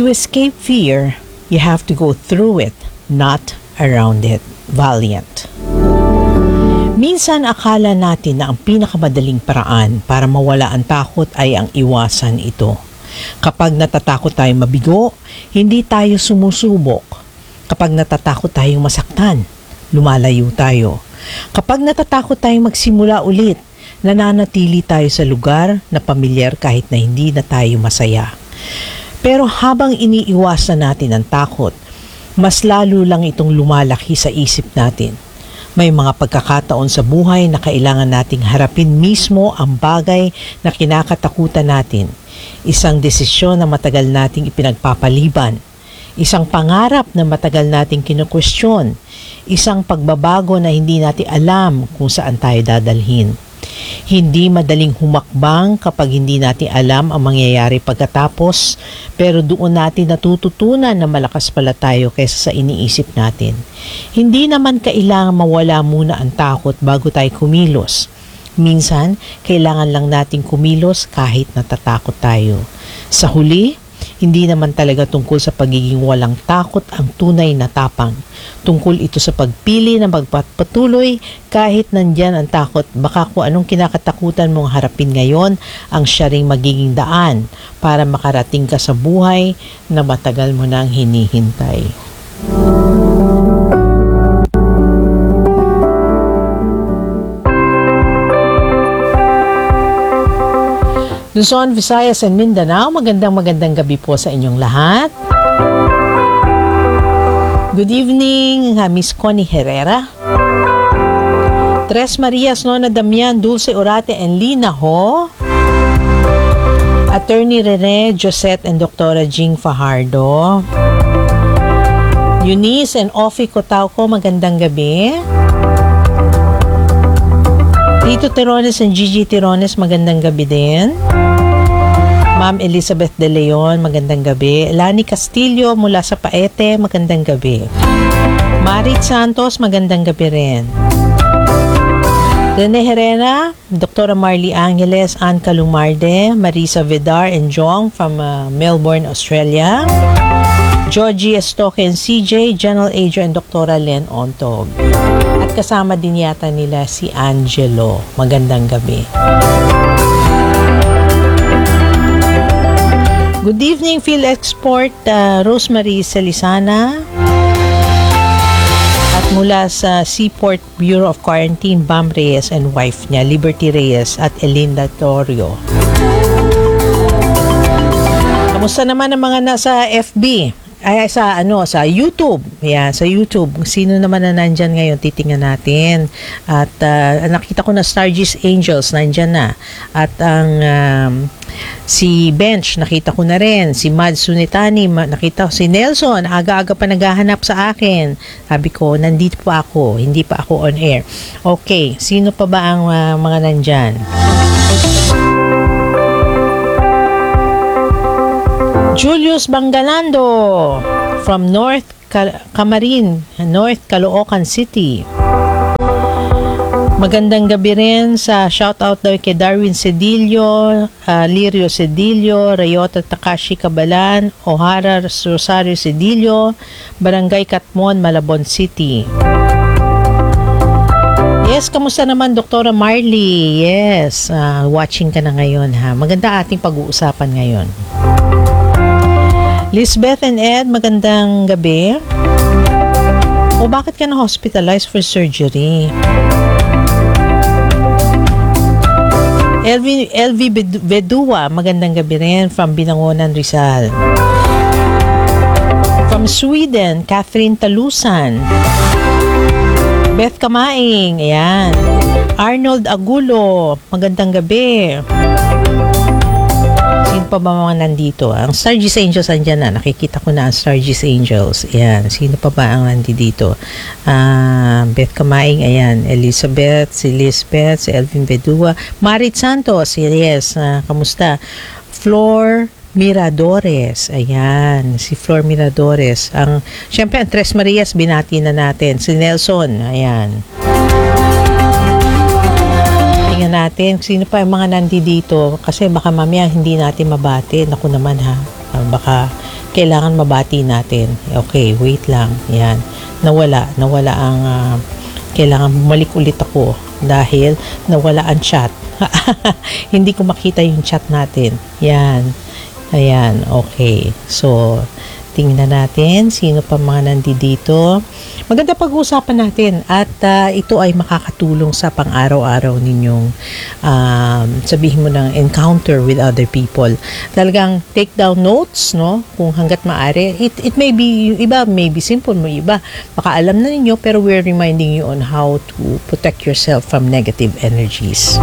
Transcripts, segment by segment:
To escape fear, you have to go through it, not around it. Valiant. Minsan akala natin na ang pinakamadaling paraan para mawala ang takot ay ang iwasan ito. Kapag natatakot tayong mabigo, hindi tayo sumusubok. Kapag natatakot tayong masaktan, lumalayo tayo. Kapag natatakot tayong magsimula ulit, nananatili tayo sa lugar na pamilyar kahit na hindi na tayo masaya. Pero habang iniiwasan natin ang takot, mas lalo lang itong lumalaki sa isip natin. May mga pagkakataon sa buhay na kailangan nating harapin mismo ang bagay na kinakatakutan natin. Isang desisyon na matagal nating ipinagpapaliban. Isang pangarap na matagal nating kinukwestiyon. Isang pagbabago na hindi natin alam kung saan tayo dadalhin. Hindi madaling humakbang kapag hindi natin alam ang mangyayari pagkatapos, pero doon natin natututunan na malakas pala tayo kaysa sa iniisip natin. Hindi naman kailangan mawala muna ang takot bago tayo kumilos. Minsan, kailangan lang nating kumilos kahit natatakot tayo. Sa huli, hindi naman talaga tungkol sa pagiging walang takot ang tunay na tapang. Tungkol ito sa pagpili na magpatuloy kahit nandyan ang takot. Baka kung anong kinakatakutan mong harapin ngayon ang siya ring magiging daan para makarating ka sa buhay na matagal mo nang hinihintay. Luzon, Visayas, and Mindanao, magandang gabi po sa inyong lahat. Good evening, Miss Connie Herrera. Tres Marias, Nona Damian, Dulce Orate, and Lina Ho. Attorney Rene, Josette, and Dr. Jing Fajardo. Eunice and Ofi Cotauco, magandang gabi. Tito Tirones and Gigi Tirones, magandang gabi din. Ma'am Elizabeth De Leon, magandang gabi. Lani Castillo mula sa Paete, magandang gabi. Marit Santos, magandang gabi rin. Rene Herrera, Dr. Marley Angeles, Ann Calumarde, Marisa Vidar and Jong from Melbourne, Australia. Georgie Estoque and CJ, General Adrian and Dr. Len Ontog. At kasama din yata nila si Angelo. Magandang gabi. Good evening, Phil Export, Rosemary Celisana. At mula sa Seaport Bureau of Quarantine, Bam Reyes and wife niya, Liberty Reyes at Elinda Torrio. Kamusta naman ang mga nasa FB? Ay, sa YouTube. Yeah, sa YouTube. Sino naman na nandyan ngayon, titingnan natin. At nakita ko na Stargis Angels, nandyan na. At ang si Bench, nakita ko na rin. Si Mad Sunitani, nakita ko. Si Nelson, aga-aga pa naghahanap sa akin. Sabi ko, nandito pa ako. Hindi pa ako on air. Okay, sino pa ba ang mga nandyan? Julius Bangalando from North Camarin, North Caloocan City. Magandang gabi rin sa shoutout daw kay Darwin Cedillo, Lirio Cedillo, Rayota Takashi Cabalan, O'Hara Rosario Cedillo, Barangay Katmon, Malabon City. Yes, kamusta naman Dr. Marley? Yes, watching ka na ngayon ha. Maganda ating pag-uusapan ngayon. Lisbeth and Ed, magandang gabi. O bakit ka na-hospitalized for surgery? LV Bedua, magandang gabi rin from Binangonan, Rizal. From Sweden, Catherine Talusan. Beth Kamaing, ayan. Arnold Agulo, magandang gabi. Sino pa ba mga nandito? Ang Stargis Angels andyan na. Nakikita ko na ang Stargis Angels. Ayan. Sino pa ba ang nandito? Beth Kamaing, ayan. Elizabeth, si Lisbeth, si Elvin Bedua. Marit Santos, yes. Kamusta? Flor Miradores. Ayan. Si Flor Miradores. Siyempre, ang Tres Marias, binati na natin. Si Nelson. Ayan. Tingnan natin sino pa yung mga nandito kasi baka mamaya hindi natin mabati. Naku naman ha. Baka kailangan mabati natin. Okay, wait lang. Yan. Nawala ang kailangan bumalik ulit ako dahil nawala ang chat. Hindi ko makita yung chat natin. Yan. Ayan, okay. So, tingnan natin sino pa mga nandito. Maganda pag-uusapan natin at ito ay makakatulong sa pang-araw-araw ninyong sabihin mo ng encounter with other people. Talagang take down notes, no? Kung hanggat maaari. It may be, iba may be simple mo, iba baka alam na ninyo, pero we're reminding you on how to protect yourself from negative energies.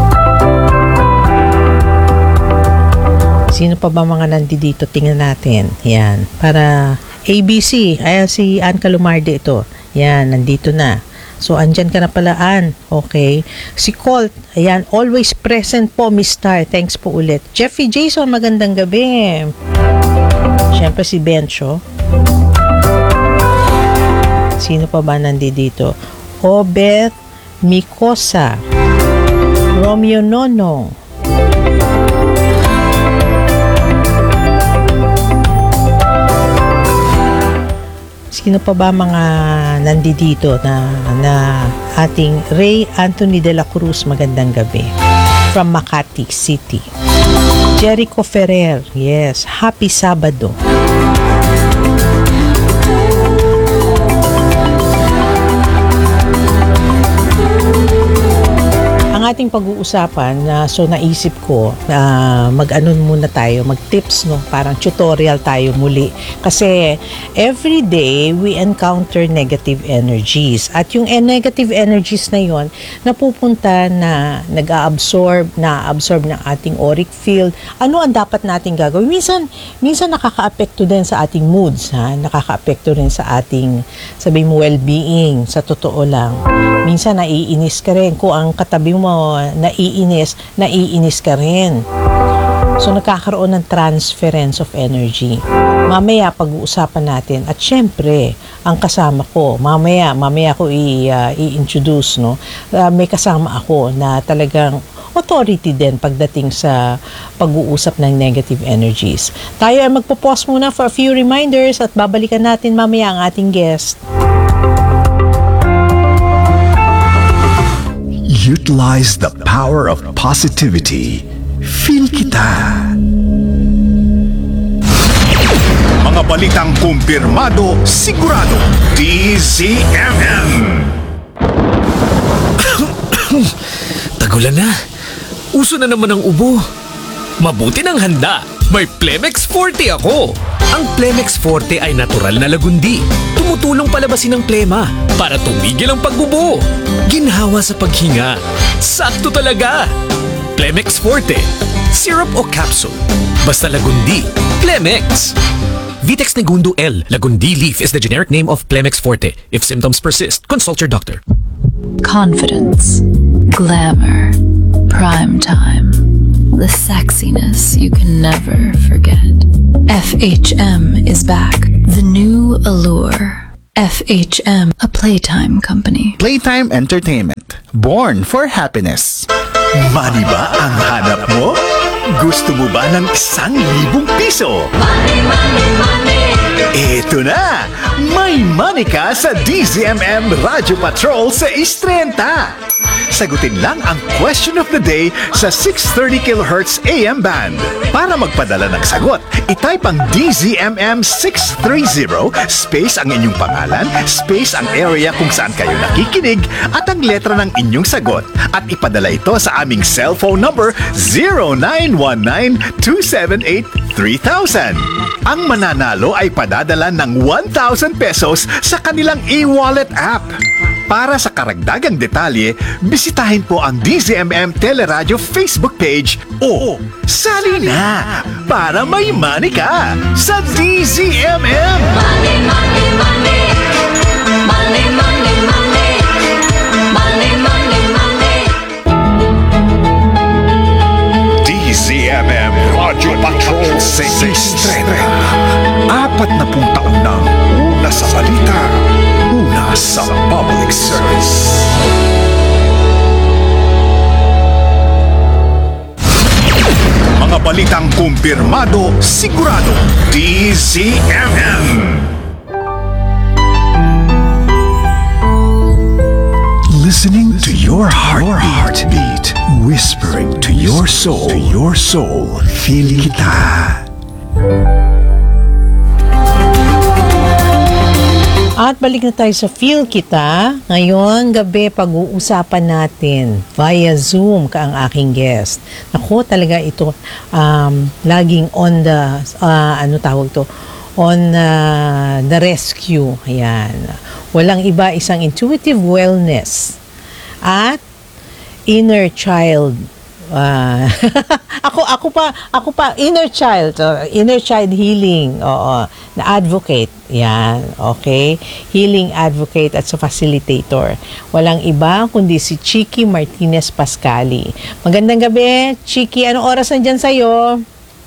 Sino pa ba mga nandito? Tingnan natin. Yan. Para ABC. Ayan si Ann Calumarde ito. Yan. Nandito na. So, andyan ka na pala, Ann. Okay. Si Colt. Ayan. Always present po, Miss Star. Thanks po ulit. Jeffrey Jason, magandang gabi. Siyempre si Bencho. Sino pa ba nandito? Obeth Mikosa. Romeo Nonong. Sino pa ba mga nandito na ating Ray Anthony de la Cruz, magandang gabi. From Makati City. Jericho Ferrer, yes, happy Sabado. Ang ating pag-uusapan, so naisip ko mag-anon muna tayo, mag-tips, no? Parang tutorial tayo muli. Kasi every day we encounter negative energies. At yung negative energies na yon napupunta na nag-absorb ng ating auric field. Ano ang dapat nating gagawin? Minsan nakaka-apekto din sa ating moods, ha? Nakaka-apekto rin sa ating, sabi mo, well-being, sa totoo lang. Minsan naiinis ka rin. Kung ang katabi mo naiinis ka rin. So, nagkakaroon ng transference of energy. Mamaya, pag-uusapan natin. At syempre, ang kasama ko, mamaya ko i-introduce, no? May kasama ako na talagang authority din pagdating sa pag-uusap ng negative energies. Tayo ay magpo-pause muna for a few reminders at babalikan natin mamaya ang ating guest. Utilize the power of positivity. Feel kita. Mga balitang kumpirmado, sigurado. DZMM. Tagulan na. Uso na naman ang ubo. Mabuti ng handa. May Plemex Forte ako. Ang Plemex Forte ay natural na lagundi. Tumutulong palabasin ang plema para tumigil ang pagbubo. Ginhawa sa paghinga. Sakto talaga. Plemex Forte. Syrup o capsule. Basta lagundi. Plemex. Vitex Negundo L. Lagundi leaf is the generic name of Plemex Forte. If symptoms persist, consult your doctor. Confidence, glamour, prime time, the sexiness you can never forget. FHM is back. The new allure. FHM, a Playtime company. Playtime Entertainment. Born for happiness. Money ba ang hanap mo? Gusto mo ba ng 1,000 piso? Money, money, money. Eto na! May money ka sa DZMM Radyo Patrol sa Istrenta! Sagutin lang ang question of the day sa 630 kHz AM band. Para magpadala ng sagot, itype ang DZMM 630, space ang inyong pangalan, space ang area kung saan kayo nakikinig, at ang letra ng inyong sagot. At ipadala ito sa aming cellphone number 0919-278-3000. Ang mananalo ay padadala ng 1,000 pesos sa kanilang e-wallet app. Para sa karagdagang detalye, bisitahin po ang DZMM Teleradio Facebook page o sali na para may money ka sa DZMM! Money, money, money. Money, money, money. Money, money, money. DZMM Radio Patrol sa Istrenta. 40 taon nang una sa balita, una sa public service. Mga Mga balitang kumpirmado, sigurado. DZMM. Listening to your heartbeat, whispering to your soul. Feel kita. At balik na tayo sa Feel Kita. Ngayon, gabi, pag-uusapan natin via Zoom ka ang aking guest. Naku, talaga ito, laging on the, on the rescue. Ayan. Walang iba, isang intuitive wellness at inner child. Ako pa inner child healing, oo, na advocate, yan, okay, healing advocate at sa facilitator. Walang iba kundi si Chiki Martinez Pascali. Magandang gabi, Chiki. Anong oras nandyan sa'yo?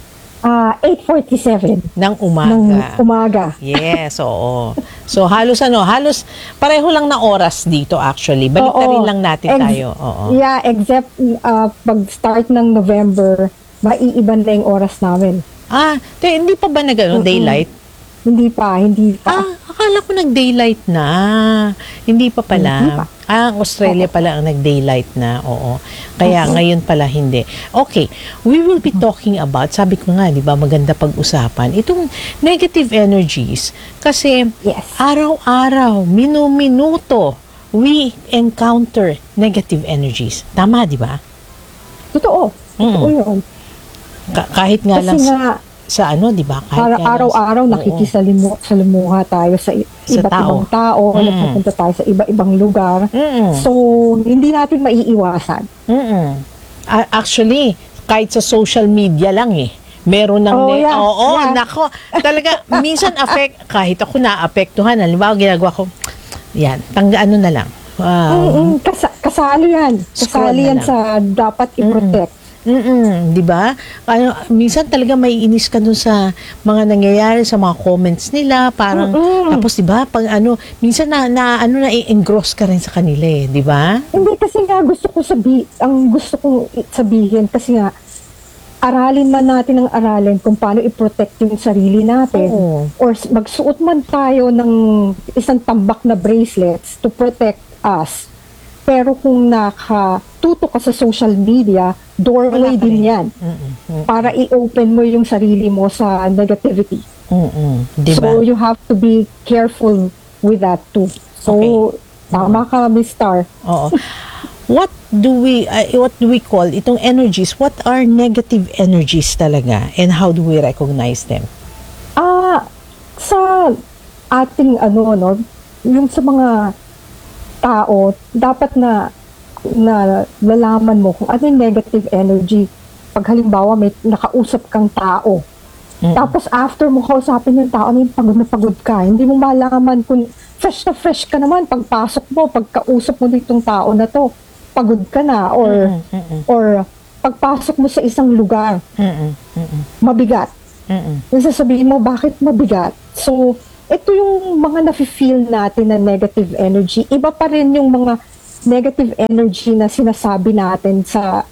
8:47 ng umaga. ng umaga. Yes, oo. So halos pareho lang na oras dito actually. Balik na rin lang natin tayo. Oo. Yeah, except pag-start ng November, maiiba na yung oras namin. Hindi pa ba na gano'n, daylight? Hindi pa. Akala ko nag-daylight na. Hindi pa pala. Hindi pa. Ang Australia pala ang nag-daylight na. Oo. Kaya ngayon pala hindi. Okay. We will be talking about, sabi ko nga, di ba, maganda pag-usapan, itong negative energies. Kasi, Yes. araw-araw, minuto, we encounter negative energies. Tama, di ba? Totoo yun. Kahit nga Kasi lang nga, sa ano, di ba? Kahit nga lang araw-araw oo. nakikisalimuha tayo sa iba't ibang tao, napupunta tayo sa iba-ibang lugar. So, hindi natin maiiwasan. Actually, kahit sa social media lang meron ng nako, talaga minsan kahit ako naapektuhan, halimbawa ginagawa ko, yan, ano na lang. Kasali yan. Scroll Kasali na yan lang. sa dapat i-protect. Di ba? Minsan talaga may inis ka dun sa mga nangyayari sa mga comments nila, parang tapos di ba, pag minsan na-engross ka rin sa kanila di ba? Hindi kasi nga gusto kong sabihin kasi nga aralin man natin ang aralin kung paano i-protect yung sarili natin. Or magsuot man tayo ng isang tambak na bracelets to protect us. Pero kung nakatuto ka sa social media, doorway din yan. Para i-open mo yung sarili mo sa negativity. Diba? So, you have to be careful with that too. So, tama ka, Miss Star. Oo. What do we call itong energies? What are negative energies talaga? And how do we recognize them? Sa ating yung sa mga tao, dapat na lalaman mo kung ano yung negative energy. Pag halimbawa may nakausap kang tao, tapos after mo kausapin yung tao, pagod na pagod ka, hindi mo malaman kung fresh na fresh ka naman pagpasok mo, pagkausap mo ditong tao na to, pagod ka na, or pagpasok mo sa isang lugar, mabigat. Yung sasabihin mo, bakit mabigat? So, ito yung mga nafe-feel natin na negative energy. Iba pa rin yung mga negative energy na sinasabi natin sa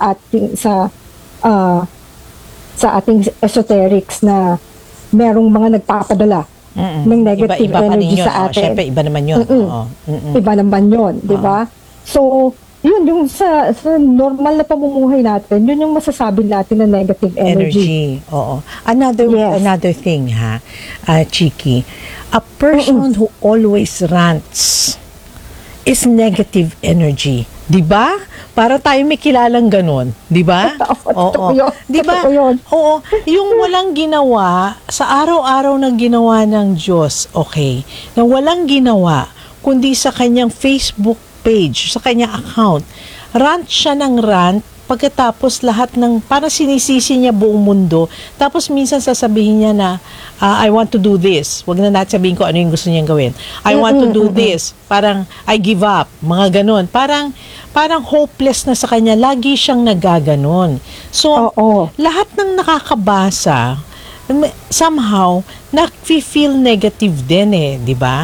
ating esoterics na merong mga nagpapadala ng negative energy sa atin. Siyempre, iba naman yun. Iba naman yun, di ba? So, yun, yung sa normal na pamumuhay natin, yun yung masasabi natin na negative energy. Oo. Another thing, Chiki, a person who always rants is negative energy. Di ba? Para tayo may kilalang ganun. Di ba? Oo. Di ba? Oo. Yung walang ginawa, sa araw-araw na ginawa ng Diyos, okay, na walang ginawa, kundi sa kanyang Facebook page, sa kanyang account, rant siya ng rant, pagkatapos lahat ng, parang sinisisi niya buong mundo, tapos minsan sasabihin niya na, I want to do this. Wag na natin sabihin ko ano yung gusto niyang gawin. I want to do this. Parang, I give up. Mga ganon. Parang hopeless na sa kanya. Lagi siyang nagaganon. So, lahat ng nakakabasa, somehow, na-feel negative din di ba?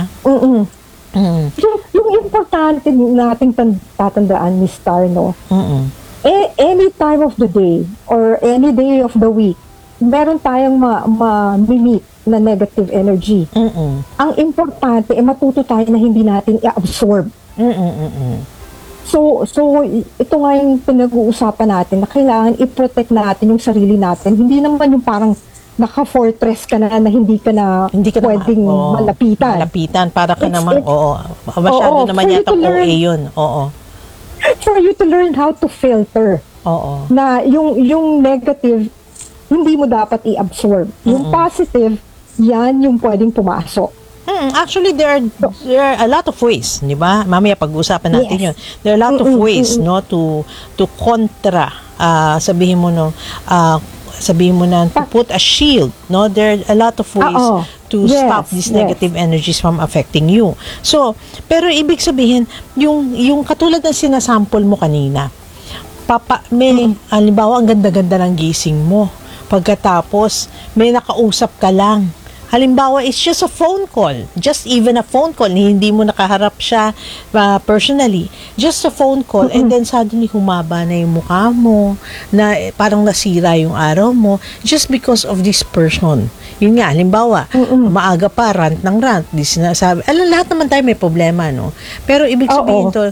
Yung importante nating tatandaan, Miss Star, any time of the day or any day of the week, meron tayong ma-meet na negative energy. Ang importante, matuto tayo na hindi natin i-absorb. So, ito nga yung pinag-uusapan natin na kailangan i-protect natin yung sarili natin. Hindi naman yung parang naka-fortress ka na hindi ka na pwedeng malapitan. Para ka naman, masyado naman yata OA yun. For you to learn how to filter. Na yung negative, hindi mo dapat i-absorb. Yung positive, yan yung pwedeng pumasok. Actually, there are a lot of ways, di ba? Mamaya pag-uusapan natin yun. There are a lot of ways, no, to kontra, sabihin mo na, to put a shield, no? There are a lot of ways to stop these negative energies from affecting you. So, pero ibig sabihin, yung katulad ng sinasample mo kanina, halimbawa, ang ganda-ganda ng gising mo. Pagkatapos, may nakausap ka lang. Halimbawa, it's just a phone call. Just even a phone call. Hindi mo nakaharap siya personally. Just a phone call. And then suddenly, humaba na yung mukha mo. Na parang nasira yung araw mo. Just because of this person. Yun nga, halimbawa, maaga pa, rant ng rant. Di sinasabi. Lahat naman tayo may problema, no? Pero ibig sabihin to,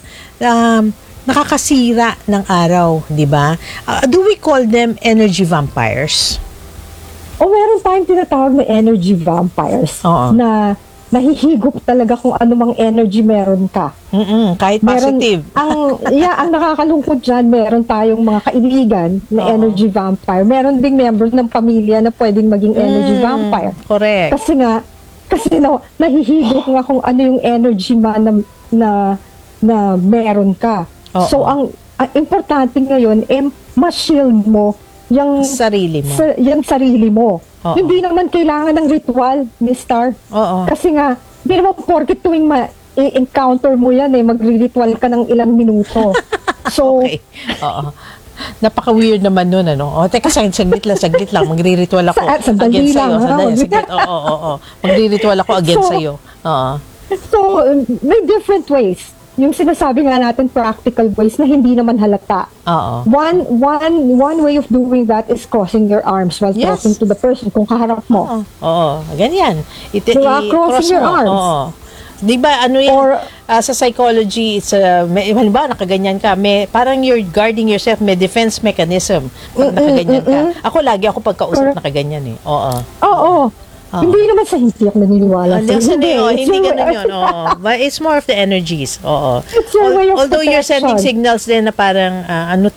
nakakasira ng araw, di ba? Do we call them energy vampires? Meron tayong tinatawag na energy vampires na nahihigop talaga kung anumang energy meron ka. Kahit positive. Ang nakakalungkot dyan, meron tayong mga kaibigan na energy vampire. Meron ding member ng pamilya na pwedeng maging energy vampire. Correct. Kasi nahihigop nga kung ano yung energy na meron ka. So, ang importante ngayon, ma-shield mo yung sarili mo. Yung sarili mo. Hindi naman kailangan ng ritual, Miss Star. Kasi nga, hindi naman porket tuwing i-encounter mo yan, magre-ritual ka ng ilang minuto. So, okay. Napaka-weird naman nun, ano? Teka, saglit lang. Magre-ritual ako against sa'yo. Saglit. Magre-ritual ako against sa'yo. So, may different ways. Yung sinasabi nga natin, practical ways na hindi naman halata. One way of doing that is crossing your arms while talking to the person kung kaharap mo. Ganyan. Crossing your arms. Di ba, ano yan? Sa psychology, it's halimbawa, nakaganyan ka, parang you're guarding yourself, may defense mechanism pag nakaganyan ka. Ako pagkausap nakaganyan eh. Hindi naman hindi ako naniniwala. Hindi ganun yun. But it's more of the energies. It's your way of Although you're sending protection. signals din na parang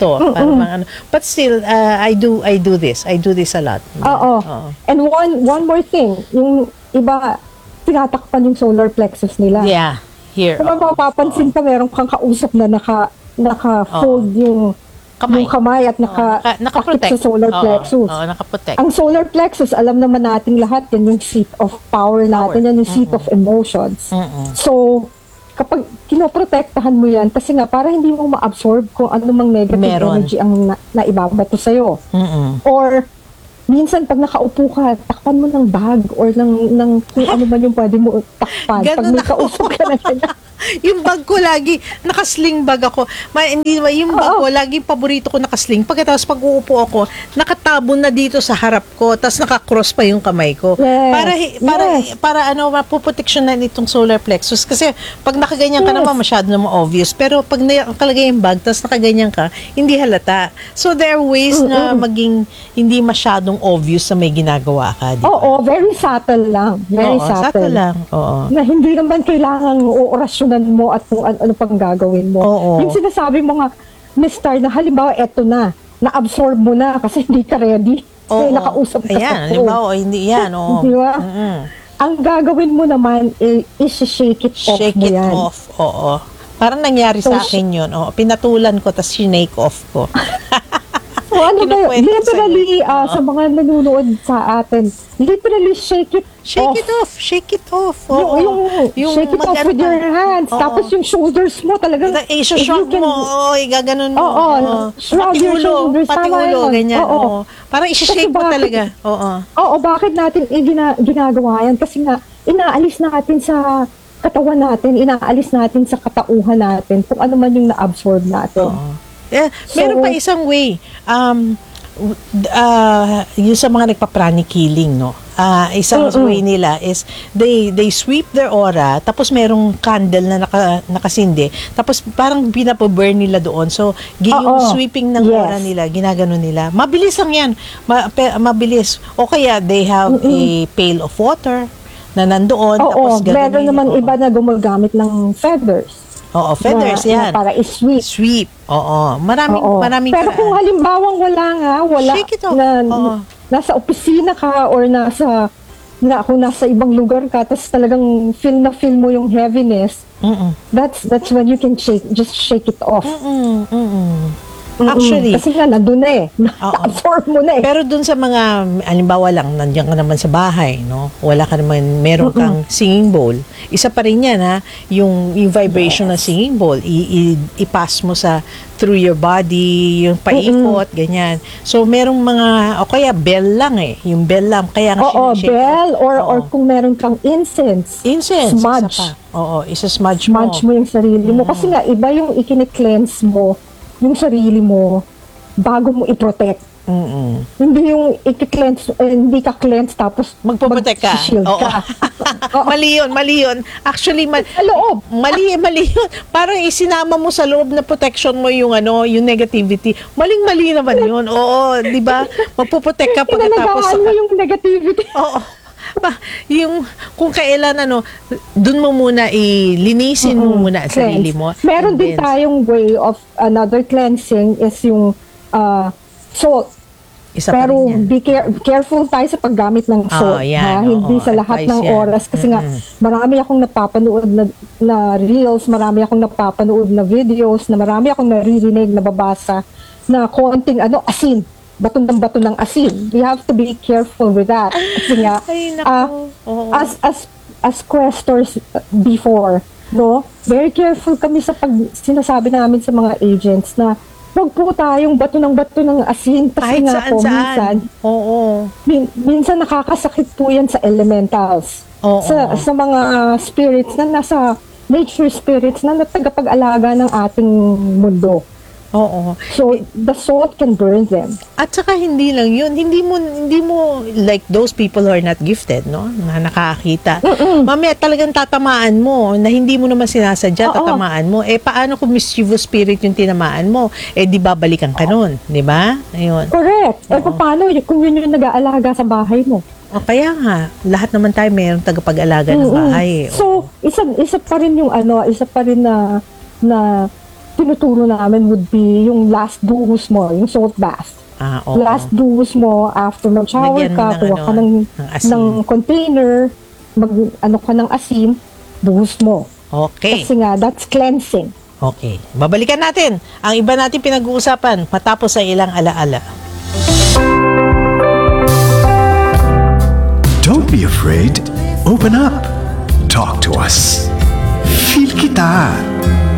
but still, I do this. I do this a lot. And one more thing, yung iba, tinatakpan yung solar plexus nila. Yeah. Here. Kung mapapansin ka, meron kang kausap na naka-fold yung kamay at naka-protect sa solar plexus. Nakaprotect. Ang solar plexus, alam naman nating lahat, yan yung seat of power natin, yan yung seat of emotions. So, kapag kinoprotektahan mo yan, kasi nga, para hindi mo ma-absorb kung ano mang negative energy ang naibabato sa'yo. Or, minsan pag nakaupo ka, takpan mo ng bag or ng kung ano man yung pwede mo takpan. Pag may kausap ka na ganyan. Yung bag ko lagi, nakasling bag ako. Yung bag ko, lagi paborito ko nakasling. Pagkatapos pag uupo ako, nakatabon na dito sa harap ko, tapos nakakross pa yung kamay ko. Para mapuproteksyon na itong solar plexus. Kasi pag nakaganyan ka naman, masyado naman obvious. Pero pag nakalagay yung bag, tapos nakaganyan ka, hindi halata. So there are ways na maging hindi masyadong obvious na may ginagawa ka. Oo, very subtle lang. Very subtle lang. Na hindi naman kailangan oorasyonan mo at kung ano pang gagawin mo. Yung sinasabi mo nga, Miss Star, na halimbawa, eto na-absorb mo na kasi hindi ka ready. Kaya nakausap ka sa phone. Halimbawa, hindi yan. Di ba? Ang gagawin mo naman, is-shake it off mo yan. Shake it off, Parang nangyari sa akin yun. Pinatulan ko, tapos sinake off ko. Literally, sa mga nanonood sa atin, literally shake it off. Shake it off. Yung shake it off with your hands. Tapos yung shoulders mo talagang i-shrug mo. Gaganon mo. Shrug your shoulders. Pati ulo, ganyan. Parang i-shake mo talaga. Bakit natin ginagawa yan? Kasi nga, inaalis natin sa katawan natin, inaalis natin sa katauhan natin kung ano man yung na-absorb natin. Meron pa isang way. Yung sa mga nagpa-pranic healing, no? Isang way nila is they sweep their aura, tapos merong candle na nakasindi, tapos parang pinapaburn nila doon. So, yung sweeping ng aura nila, ginagano nila. Mabilis lang yan. Mabilis. O kaya, they have a pail of water na nandoon. Tapos meron naman iba na gumagamit ng feathers. Oo, feathers yan. Para i-sweep. Sweep. Oo. Maraming Pero kung halimbawang wala shake it off. Nasa opisina ka or kung nasa ibang lugar ka, tapos talagang feel mo yung heaviness, that's when you can just shake it off. Actually, kasi nga nandun na na-absorb mo na Pero dun sa mga, alimbawa lang, nandiyan ka naman sa bahay, no? Wala ka naman, meron kang singing bowl. Isa pa rin yan, ha? Yung vibration ng singing bowl, i-pass mo through your body, yung paikot, ganyan. So, merong mga, o kaya bell lang yung bell lamp, kaya nga bell, or kung meron kang incense. Smudge. Isa pa. Isa-smudge mo. Smudge mo yung sarili mo. Kasi nga, iba yung ikine-cleanse mo yung sarili mo bago mo i-protect. Hindi yung i-cleanse, hindi ka cleanse tapos magpo-protect ka. Mag-shield ka. Mali yun. Actually, loob. Mali yun. Parang isinama mo sa loob na protection mo yung negativity. Maling-mali naman yun. Oo, di ba? Magpo-protect ka pagkatapos. Inalagaan mo yung negativity. Oo. Yung kung kailan dun mo muna linisin mo muna ang sarili mo. Meron din tayong way of another cleansing is yung salt. Pero be careful tayo sa paggamit ng salt. Hindi sa lahat ng oras kasi nga marami akong napapanood na reels, marami akong napapanood na videos, na marami akong naririnig, nababasa na konting asin. Bato ng asin. We have to be careful with that. Kasi nga, as questors before, no, very careful kami sa sinasabi namin sa mga agents na huwag po tayong bato ng asin. Kasi nga po, minsan nakakasakit po yan sa elementals. Sa mga spirits na nasa nature spirits na tagapag-alaga ng ating mundo. So, the salt can burn them. At saka hindi lang yun. Hindi mo like those people who are not gifted, no? Na nakakita. Mamaya talagang tatamaan mo na hindi mo naman sinasadya, tatamaan mo. Paano kung mischievous spirit yung tinamaan mo? Di babalikan ka nun, di ba? Ayun. Correct. Paano kung yun yung nag-aalaga sa bahay mo? Kaya nga, lahat naman tayo mayroong tagapag-alaga ng bahay. So, isa pa rin na tinuturo namin would be yung last duhos mo, yung salt bath. Last duhos mo, after mag-shower ka, kuha ka ng container, ka ng asin, duhos mo. Okay. Kasi nga, that's cleansing. Okay. Babalikan natin ang iba natin pinag-uusapan matapos sa ilang alaala. Don't be afraid. Open up. Talk to us. Feel kita.